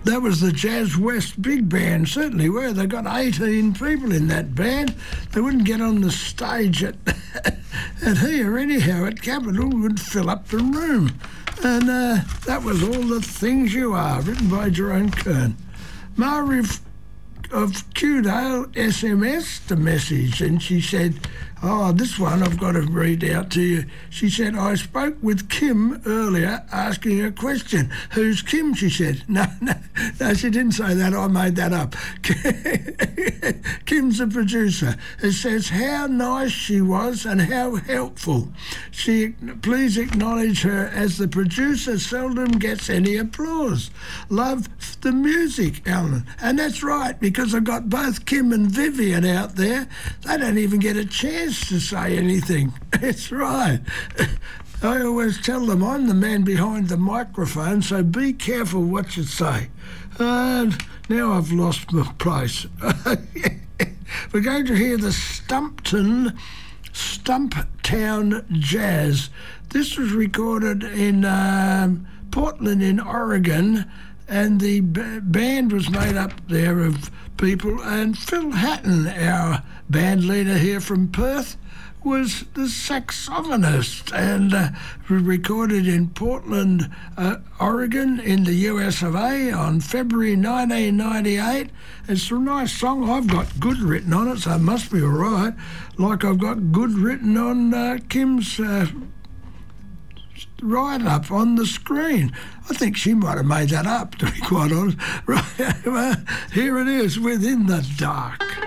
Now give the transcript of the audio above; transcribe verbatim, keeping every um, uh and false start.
that was the Jazz West big band, certainly were. They got eighteen people in that band. They wouldn't get on the stage at, at here anyhow, at Capitol, would fill up the room. And uh, that was All the Things You Are, written by Jerome Kern. Marie of Kewdale S M S'd a message, and she said, oh, this one I've got to read out to you. She said, I spoke with Kim earlier asking a question. Who's Kim, she said. No, no, no, she didn't say that. I made that up. Kim's the producer. It says how nice she was and how helpful. She, please acknowledge her as the producer seldom gets any applause. Love the music, Alan. And that's right, because I've got both Kim and Vivian out there. They don't even get a chance to say anything. It's right. I always tell them I'm the man behind the microphone, so be careful what you say. And now I've lost my place. We're going to hear the Stumpton Stumptown Jazz. This was recorded in um, Portland in Oregon, and the b- band was made up there of people, and Phil Hatton, our band leader here from Perth, was the saxophonist, and uh, was recorded in Portland, uh, Oregon, in the U S of A on February nineteen ninety-eight. It's a nice song. I've got good written on it, so it must be all right, like I've got good written on uh, Kim's uh, write-up on the screen. I think she might have made that up, to be quite honest. Right, well, here it is, Within the Dark.